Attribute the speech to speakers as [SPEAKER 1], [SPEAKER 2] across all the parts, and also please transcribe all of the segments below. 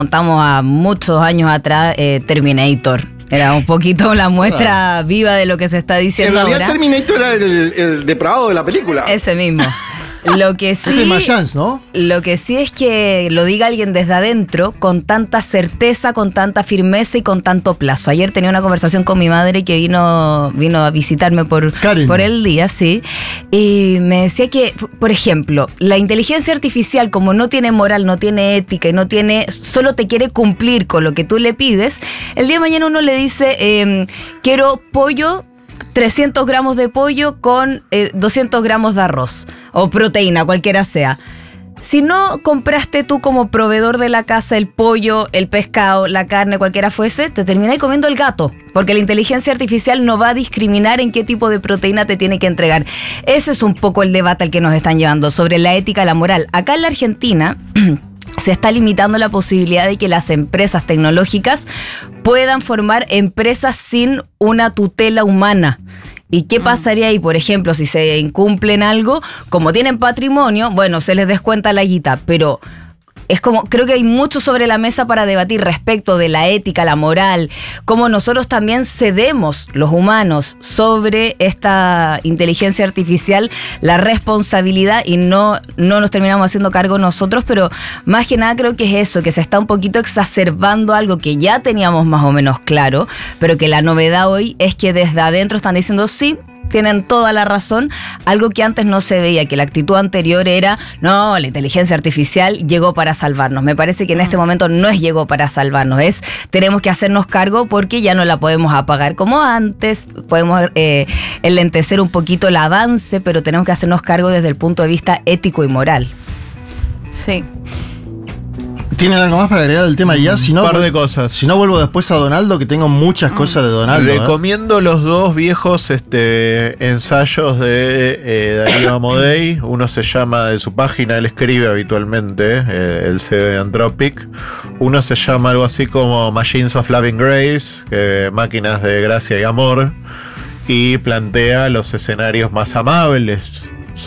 [SPEAKER 1] Contamos a muchos años atrás, Terminator. Era un poquito la muestra viva de lo que se está diciendo
[SPEAKER 2] en realidad
[SPEAKER 1] ahora.
[SPEAKER 2] Terminator era el depravado de la película.
[SPEAKER 1] Ese mismo. Lo que sí,
[SPEAKER 3] Este es Mayans, ¿no?
[SPEAKER 1] Lo que sí es que lo diga alguien desde adentro con tanta certeza, con tanta firmeza y con tanto plazo. Ayer tenía una conversación con mi madre que vino a visitarme por el día, sí. Y me decía que, por ejemplo, la inteligencia artificial, como no tiene moral, no tiene ética y solo te quiere cumplir con lo que tú le pides, el día de mañana uno le dice, quiero pollo, 300 gramos de pollo con 200 gramos de arroz o proteína, cualquiera sea. Si no compraste tú como proveedor de la casa el pollo, el pescado, la carne, cualquiera fuese, te termináis comiendo el gato, porque la inteligencia artificial no va a discriminar en qué tipo de proteína te tiene que entregar. Ese es un poco el debate al que nos están llevando sobre la ética y la moral. Acá en la Argentina se está limitando la posibilidad de que las empresas tecnológicas puedan formar empresas sin una tutela humana. ¿Y qué pasaría ahí? Por ejemplo, si se incumplen algo, como tienen patrimonio, bueno, se les descuenta la guita, pero es como, creo que hay mucho sobre la mesa para debatir respecto de la ética, la moral, cómo nosotros también cedemos, los humanos, sobre esta inteligencia artificial, la responsabilidad y no nos terminamos haciendo cargo nosotros, pero más que nada creo que es eso, que se está un poquito exacerbando algo que ya teníamos más o menos claro, pero que la novedad hoy es que desde adentro están diciendo sí, tienen toda la razón, algo que antes no se veía, que la actitud anterior era, no, la inteligencia artificial llegó para salvarnos. Me parece que en este momento no es llegó para salvarnos, tenemos que hacernos cargo porque ya no la podemos apagar como antes, podemos enlentecer un poquito el avance, pero tenemos que hacernos cargo desde el punto de vista ético y moral.
[SPEAKER 4] Sí.
[SPEAKER 3] ¿Tienen algo más para agregar el tema ya? Si no,
[SPEAKER 5] un par de cosas.
[SPEAKER 3] Si no, vuelvo después a Donaldo, que tengo muchas cosas de Donaldo.
[SPEAKER 5] Recomiendo los dos viejos ensayos de Darío Amodei. Uno se llama, de su página, él escribe habitualmente, el CEO de Anthropic. Uno se llama algo así como Machines of Loving Grace, máquinas de gracia y amor, y plantea los escenarios más amables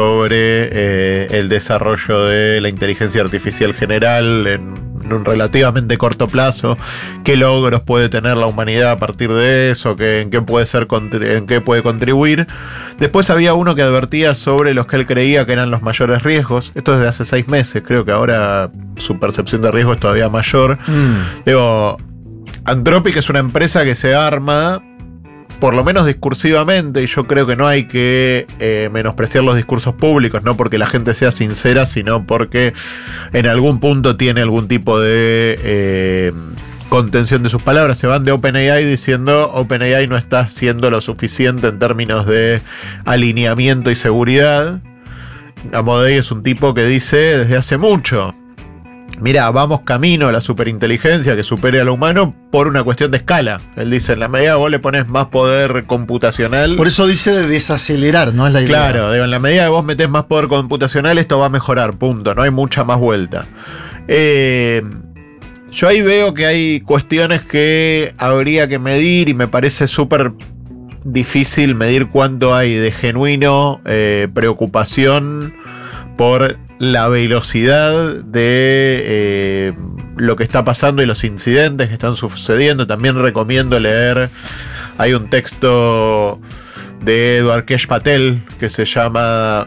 [SPEAKER 5] sobre el desarrollo de la inteligencia artificial general en un relativamente corto plazo, qué logros puede tener la humanidad a partir de eso, en qué puede contribuir. Después había uno que advertía sobre los que él creía que eran los mayores riesgos. Esto es de hace 6 meses, creo que ahora su percepción de riesgo es todavía mayor. Digo, Anthropic es una empresa que se arma, por lo menos discursivamente, y yo creo que no hay que menospreciar los discursos públicos, no porque la gente sea sincera, sino porque en algún punto tiene algún tipo de contención de sus palabras. Se van de OpenAI diciendo OpenAI no está haciendo lo suficiente en términos de alineamiento y seguridad. Amodei es un tipo que dice desde hace mucho, mira, vamos camino a la superinteligencia que supere a lo humano por una cuestión de escala. Él dice, en la medida que vos le pones más poder computacional...
[SPEAKER 3] Por eso dice de desacelerar, ¿no? Es la idea.
[SPEAKER 5] Claro, digo, en la medida que vos metés más poder computacional, esto va a mejorar, punto. No hay mucha más vuelta. Yo ahí veo que hay cuestiones que habría que medir y me parece súper difícil medir cuánto hay de genuino preocupación por la velocidad de lo que está pasando y los incidentes que están sucediendo. También recomiendo leer, hay un texto de Dwarkesh Patel que se llama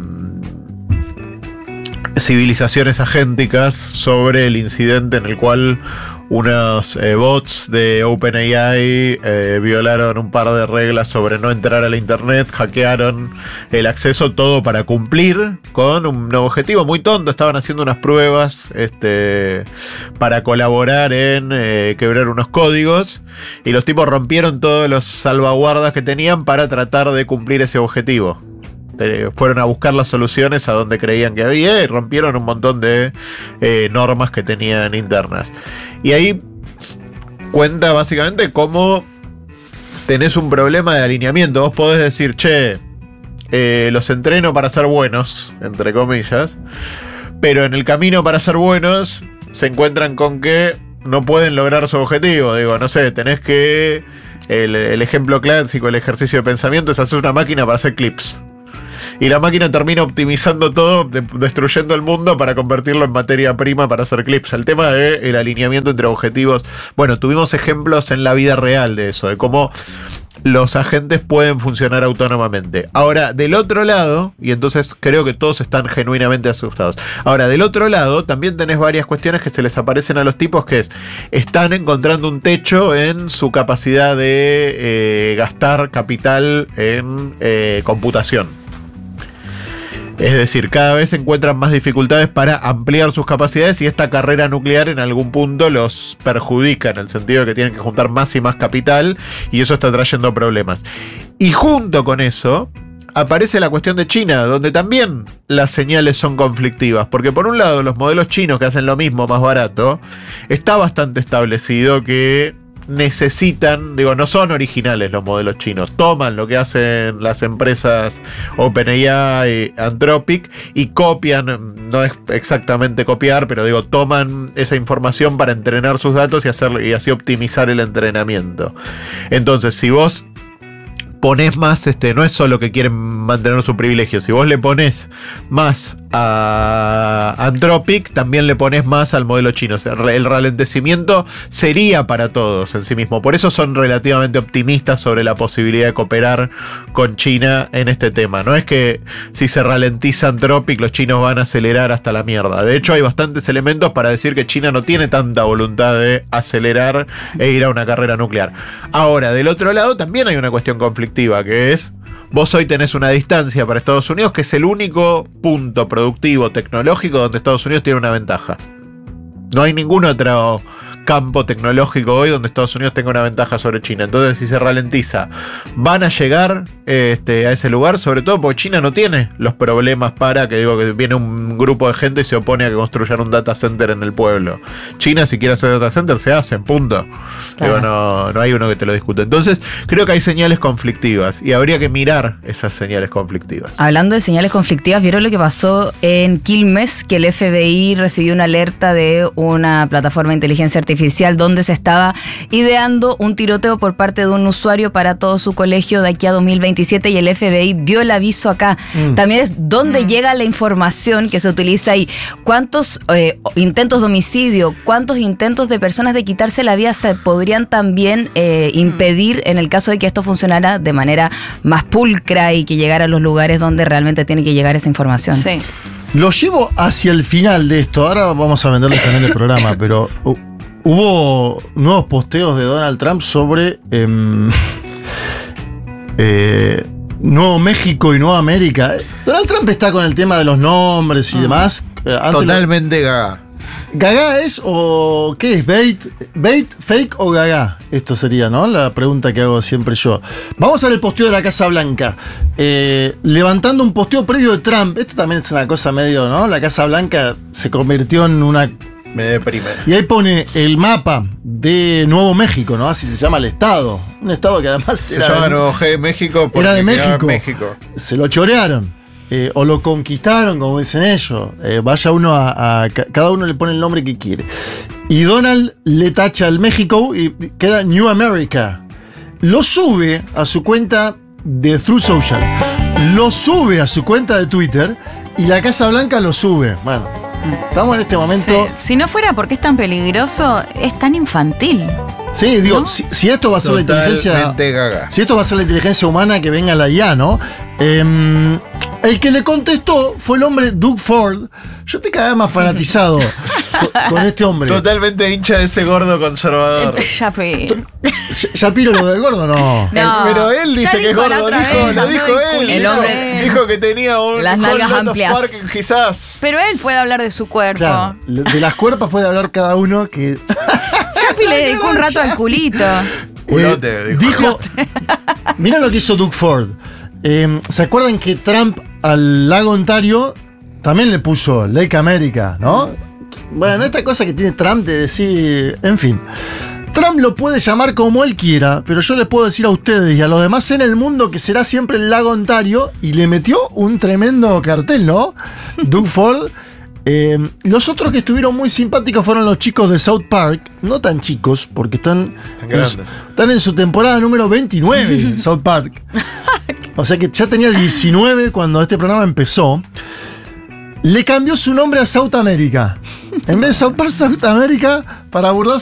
[SPEAKER 5] Civilizaciones Agénticas, sobre el incidente en el cual unos bots de OpenAI violaron un par de reglas sobre no entrar a la internet, hackearon el acceso, todo para cumplir con un objetivo muy tonto. Estaban haciendo unas pruebas para colaborar en quebrar unos códigos, y los tipos rompieron todas las salvaguardas que tenían para tratar de cumplir ese objetivo. Fueron a buscar las soluciones a donde creían que había y rompieron un montón de normas que tenían internas. Y ahí cuenta básicamente cómo tenés un problema de alineamiento. Vos podés decir, che, los entreno para ser buenos, entre comillas, pero en el camino para ser buenos se encuentran con que no pueden lograr su objetivo. Digo, no sé, tenés que... El ejemplo clásico, el ejercicio de pensamiento, es hacer una máquina para hacer clips. Y la máquina termina optimizando todo, destruyendo el mundo para convertirlo en materia prima para hacer clips. El tema del alineamiento entre objetivos. Bueno, tuvimos ejemplos en la vida real de eso, de cómo los agentes pueden funcionar autónomamente. Ahora, del otro lado, y entonces creo que todos están genuinamente asustados. Ahora, del otro lado, también tenés varias cuestiones que se les aparecen a los tipos, que están encontrando un techo en su capacidad de gastar capital en computación. Es decir, cada vez encuentran más dificultades para ampliar sus capacidades y esta carrera nuclear en algún punto los perjudica, en el sentido de que tienen que juntar más y más capital y eso está trayendo problemas. Y junto con eso aparece la cuestión de China, donde también las señales son conflictivas, porque por un lado los modelos chinos que hacen lo mismo más barato, está bastante establecido que necesitan, no son originales los modelos chinos, toman lo que hacen las empresas OpenAI y Anthropic y copian, no es exactamente copiar, pero toman esa información para entrenar sus datos y así optimizar el entrenamiento. Entonces, si vos pones más, no es solo que quieren mantener su privilegio, si vos le pones más a Anthropic, también le pones más al modelo chino. O sea, el ralentecimiento sería para todos en sí mismo. Por eso son relativamente optimistas sobre la posibilidad de cooperar con China en este tema. No es que si se ralentiza Anthropic, los chinos van a acelerar hasta la mierda. De hecho, hay bastantes elementos para decir que China no tiene tanta voluntad de acelerar e ir a una carrera nuclear. Ahora, del otro lado, también hay una cuestión conflictiva, que es: vos hoy tenés una distancia para Estados Unidos que es el único punto productivo tecnológico donde Estados Unidos tiene una ventaja. No hay ningún otro campo tecnológico hoy donde Estados Unidos tenga una ventaja sobre China. Entonces, si se ralentiza, van a llegar a ese lugar, sobre todo porque China no tiene los problemas para que viene un grupo de gente y se opone a que construyan un data center en el pueblo. China, si quiere hacer data center, se hacen, punto. Claro. No hay uno que te lo discute. Entonces, creo que hay señales conflictivas y habría que mirar esas señales conflictivas.
[SPEAKER 1] Hablando de señales conflictivas, ¿vieron lo que pasó en Quilmes? Que el FBI recibió una alerta de una plataforma de inteligencia artificial donde se estaba ideando un tiroteo por parte de un usuario para todo su colegio de aquí a 2027 y el FBI dio el aviso acá. También es dónde llega la información que se utiliza ahí. ¿Cuántos intentos de homicidio, cuántos intentos de personas de quitarse la vida se podrían también impedir en el caso de que esto funcionara de manera más pulcra y que llegara a los lugares donde realmente tiene que llegar esa información?
[SPEAKER 4] Sí.
[SPEAKER 3] Lo llevo hacia el final de esto. Ahora vamos a venderles también el programa, pero hubo nuevos posteos de Donald Trump sobre Nuevo México y Nueva América. Donald Trump está con el tema de los nombres y demás.
[SPEAKER 5] Totalmente gaga.
[SPEAKER 3] ¿Gaga es o qué es? ¿Bait, fake o gaga? Esto sería, ¿no? La pregunta que hago siempre yo. Vamos a ver el posteo de la Casa Blanca. Levantando un posteo previo de Trump. Esto también es una cosa medio, ¿no? La Casa Blanca se convirtió en una...
[SPEAKER 5] Me deprime.
[SPEAKER 3] Y ahí pone el mapa de Nuevo México, ¿no? Así se llama el estado. Un estado que además
[SPEAKER 5] se llama Nuevo México porque
[SPEAKER 3] era de México. Se lo chorearon. O lo conquistaron, como dicen ellos. Vaya uno cada uno le pone el nombre que quiere. Y Donald le tacha el México y queda New America. Lo sube a su cuenta de Truth Social. Lo sube a su cuenta de Twitter. Y la Casa Blanca lo sube. Bueno, estamos en este momento.
[SPEAKER 4] Sí. Si no fuera porque es tan peligroso, es tan infantil.
[SPEAKER 3] Sí, digo, ¿no? si esto va a ser la inteligencia.
[SPEAKER 5] Gaga.
[SPEAKER 3] Si esto va a ser la inteligencia humana, que venga la IA, ¿no? El que le contestó fue el hombre Doug Ford. Yo te quedaba más fanatizado con este hombre.
[SPEAKER 5] Totalmente hincha de ese gordo conservador.
[SPEAKER 3] Shapiro, lo del gordo, no.
[SPEAKER 5] Pero él dice que es gordo, lo dijo él.
[SPEAKER 1] El hombre
[SPEAKER 5] dijo que tenía
[SPEAKER 1] las nalgas amplias.
[SPEAKER 5] Quizás.
[SPEAKER 4] Pero él puede hablar de su cuerpo.
[SPEAKER 3] Claro, de las cuerpas puede hablar cada uno que...
[SPEAKER 4] Chapi le dedicó un rato al culito.
[SPEAKER 3] Dijo, mira lo que hizo Doug Ford. ¿Se acuerdan que Trump al lago Ontario también le puso Lake America, ¿no? Bueno, esta cosa que tiene Trump de decir, en fin. Trump lo puede llamar como él quiera, pero yo les puedo decir a ustedes y a los demás en el mundo que será siempre el lago Ontario, y le metió un tremendo cartel, ¿no? Doug Ford Los otros que estuvieron muy simpáticos fueron los chicos de South Park, no tan chicos, porque están en su temporada número 29, South Park. O sea que ya tenía 19 cuando este programa empezó. Le cambió su nombre a South America. En vez de South Park, South America, para burlarse